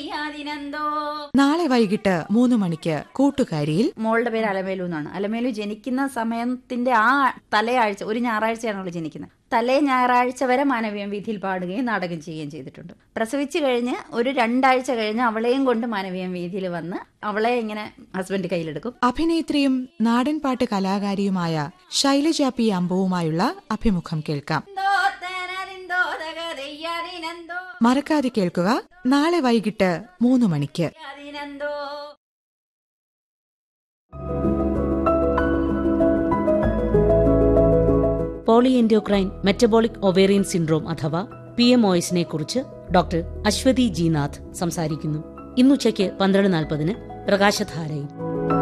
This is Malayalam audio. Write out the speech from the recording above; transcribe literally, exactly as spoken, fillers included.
നാളെ വൈകിട്ട് മൂന്ന് മണിക്ക് കൂട്ടുകാരിയിൽ മോളുടെ പേര് അലമേലു എന്നാണ്. അലമേലു ജനിക്കുന്ന സമയത്തിന്റെ ആ തലയാഴ്ച, ഒരു ഞായറാഴ്ചയാണ് അവൾ ജനിക്കുന്നത്. തലേ ഞായറാഴ്ച വരെ മാനവീയം വീഥിയിൽ പാടുകയും നാടകം ചെയ്യുകയും ചെയ്തിട്ടുണ്ട്. പ്രസവിച്ചു കഴിഞ്ഞ് ഒരു രണ്ടാഴ്ച കഴിഞ്ഞ് അവളെയും കൊണ്ട് മാനവീയം വീഥിയിൽ വന്ന് അവളെ ഇങ്ങനെ ഹസ്ബൻഡ് കയ്യിലെടുക്കും. അഭിനേത്രിയും നാടൻപാട്ട് കലാകാരിയുമായ ശൈലജ പി അമ്പുവുമായുള്ള അഭിമുഖം കേൾക്കാം. മറക്കാതെ കേൾക്കുക, നാളെ വൈകിട്ട് മൂന്ന് മണിക്ക്. പോളിഎൻഡോക്രൈൻ മെറ്റബോളിക് ഒവേറിയൻ സിൻഡ്രോം അഥവാ പി എം ഒ എസിനെ കുറിച്ച് ഡോക്ടർ അശ്വതി ജി നാഥ് സംസാരിക്കുന്നു. ഇന്നുച്ചയ്ക്ക് പന്ത്രണ്ട് നാൽപ്പതിന് പ്രകാശധാരയിൽ.